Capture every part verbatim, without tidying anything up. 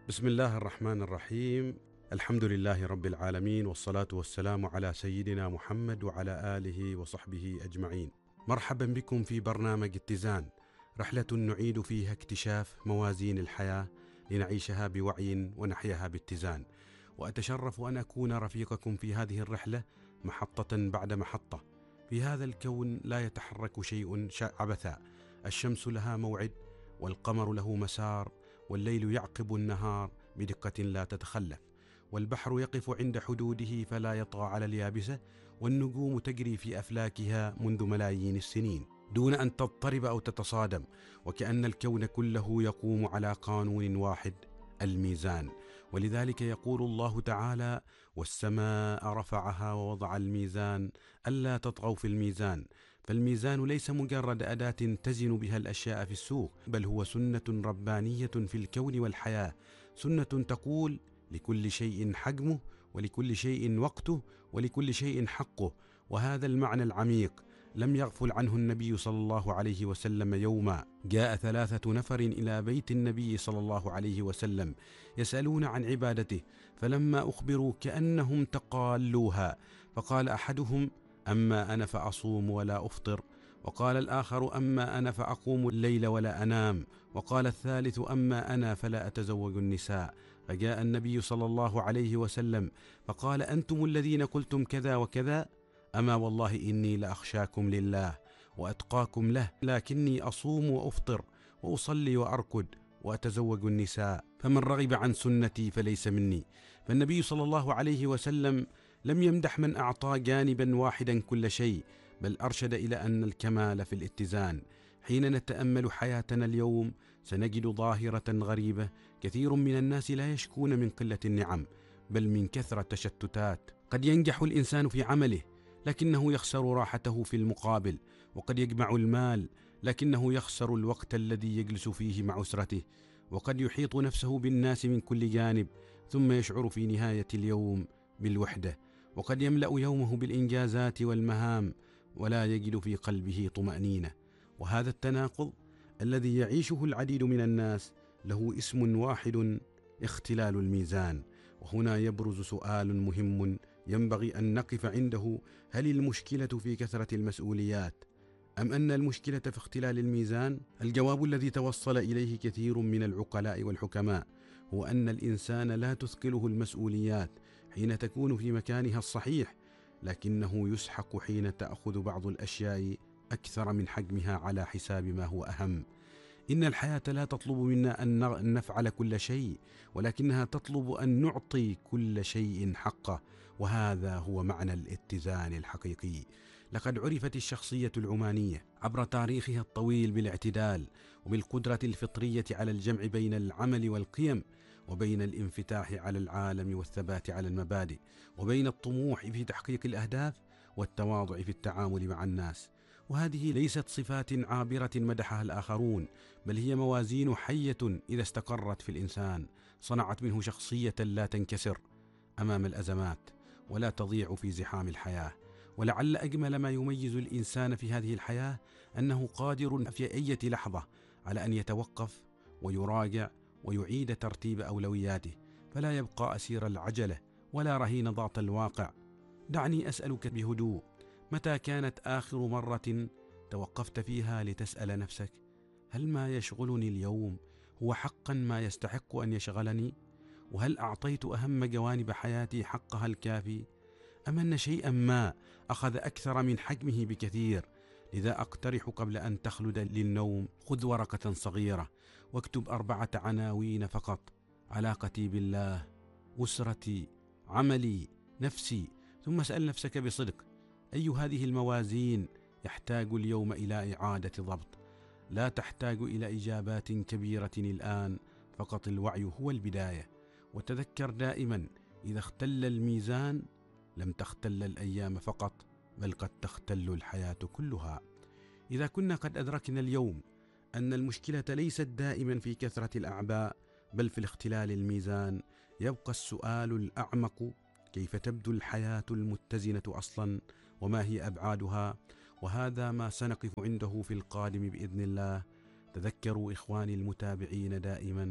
بسم الله الرحمن الرحيم. الحمد لله رب العالمين، والصلاة والسلام على سيدنا محمد وعلى آله وصحبه أجمعين. مرحبا بكم في برنامج اتزان، رحلة نعيد فيها اكتشاف موازين الحياة لنعيشها بوعي ونحياها باتزان. وأتشرف أن أكون رفيقكم في هذه الرحلة محطة بعد محطة. في هذا الكون لا يتحرك شيء عبثا، الشمس لها موعد، والقمر له مسار، والليل يعقب النهار بدقة لا تتخلف، والبحر يقف عند حدوده فلا يطغى على اليابسة، والنجوم تجري في أفلاكها منذ ملايين السنين دون أن تضطرب أو تتصادم، وكأن الكون كله يقوم على قانون واحد، الميزان. ولذلك يقول الله تعالى: والسماء رفعها ووضع الميزان ألا تطغوا في الميزان. فالميزان ليس مجرد أداة تزن بها الأشياء في السوق، بل هو سنة ربانية في الكون والحياة، سنة تقول: لكل شيء حجمه، ولكل شيء وقته، ولكل شيء حقه. وهذا المعنى العميق لم يغفل عنه النبي صلى الله عليه وسلم يوما. جاء ثلاثة نفر إلى بيت النبي صلى الله عليه وسلم يسألون عن عبادته، فلما أخبروا كأنهم تقالوها، فقال أحدهم: أما أنا فأصوم ولا أفطر، وقال الآخر: أما أنا فأقوم الليل ولا أنام، وقال الثالث: أما أنا فلا أتزوج النساء. فجاء النبي صلى الله عليه وسلم فقال: أنتم الذين قلتم كذا وكذا؟ أما والله إني لأخشاكم لله وأتقاكم له، لكني أصوم وأفطر وأصلي وأركض وأتزوج النساء، فمن رغب عن سنتي فليس مني. فالنبي صلى الله عليه وسلم لم يمدح من أعطى جانبا واحدا كل شيء، بل أرشد إلى أن الكمال في الاتزان. حين نتأمل حياتنا اليوم سنجد ظاهرة غريبة: كثير من الناس لا يشكون من قلة النعم، بل من كثرة تشتتات. قد ينجح الإنسان في عمله لكنه يخسر راحته في المقابل، وقد يجمع المال لكنه يخسر الوقت الذي يجلس فيه مع أسرته، وقد يحيط نفسه بالناس من كل جانب ثم يشعر في نهاية اليوم بالوحدة، وقد يملأ يومه بالإنجازات والمهام ولا يجد في قلبه طمأنينة. وهذا التناقض الذي يعيشه العديد من الناس له اسم واحد: اختلال الميزان. وهنا يبرز سؤال مهم ينبغي أن نقف عنده: هل المشكلة في كثرة المسؤوليات، أم أن المشكلة في اختلال الميزان؟ الجواب الذي توصل إليه كثير من العقلاء والحكماء هو أن الإنسان لا تثقله المسؤوليات حين تكون في مكانها الصحيح، لكنه يسحق حين تأخذ بعض الأشياء أكثر من حجمها على حساب ما هو أهم. إن الحياة لا تطلب منا أن نفعل كل شيء، ولكنها تطلب أن نعطي كل شيء حقه، وهذا هو معنى الاتزان الحقيقي. لقد عرفت الشخصية العمانية عبر تاريخها الطويل بالاعتدال، وبالقدرة الفطرية على الجمع بين العمل والقيم، وبين الانفتاح على العالم والثبات على المبادئ، وبين الطموح في تحقيق الأهداف والتواضع في التعامل مع الناس. وهذه ليست صفات عابرة مدحها الآخرون، بل هي موازين حية إذا استقرت في الإنسان صنعت منه شخصية لا تنكسر أمام الأزمات ولا تضيع في زحام الحياة. ولعل أجمل ما يميز الإنسان في هذه الحياة أنه قادر في أي لحظة على أن يتوقف ويراجع ويعيد ترتيب أولوياته، فلا يبقى أسير العجلة ولا رهين ضغط الواقع. دعني أسألك بهدوء: متى كانت آخر مرة توقفت فيها لتسأل نفسك: هل ما يشغلني اليوم هو حقا ما يستحق أن يشغلني؟ وهل أعطيت أهم جوانب حياتي حقها الكافي؟ أم أن شيئا ما أخذ أكثر من حجمه بكثير؟ لذا أقترح قبل أن تخلد للنوم: خذ ورقة صغيرة واكتب أربعة عناوين فقط: علاقتي بالله، أسرتي، عملي، نفسي. ثم اسأل نفسك بصدق: أي هذه الموازين يحتاج اليوم إلى إعادة ضبط؟ لا تحتاج إلى إجابات كبيرة الآن، فقط الوعي هو البداية. وتذكر دائما: إذا اختل الميزان لم تختل الأيام فقط، بل قد تختل الحياة كلها. إذا كنا قد أدركنا اليوم أن المشكلة ليست دائما في كثرة الأعباء بل في الاختلال الميزان، يبقى السؤال الأعمق: كيف تبدو الحياة المتزنة أصلا، وما هي أبعادها؟ وهذا ما سنقف عنده في القادم بإذن الله. تذكروا إخواني المتابعين دائما: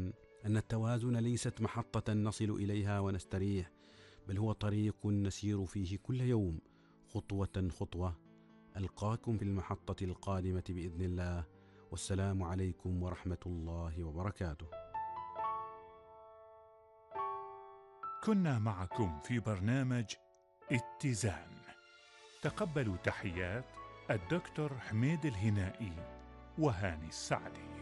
أن التوازن ليست محطة نصل إليها ونستريح، بل هو طريق نسير فيه كل يوم خطوة خطوة. ألقاكم في المحطة القادمة بإذن الله، والسلام عليكم ورحمة الله وبركاته. كنا معكم في برنامج اتزان. تقبلوا تحيات الدكتور حميد الهنائي وهاني السعدي.